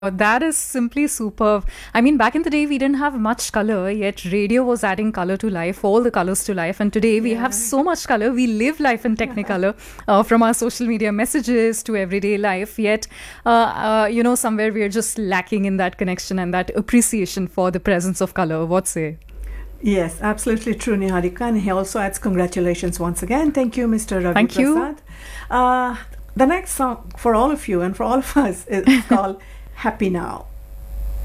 That is simply superb. I mean, back in the day, we didn't have much color, yet radio was adding color to life, all the colors to life. And today, we have Yeah. so much color. We live life in Technicolor, from our social media messages to everyday life. Yet, somewhere we are just lacking in that connection and that appreciation for the presence of color. What say? Yes, absolutely true, Niharika. And he also adds congratulations once again. Thank you, Mr. Ravi Thank you. Prasad. The next song for all of you and for all of us is called Happy Now.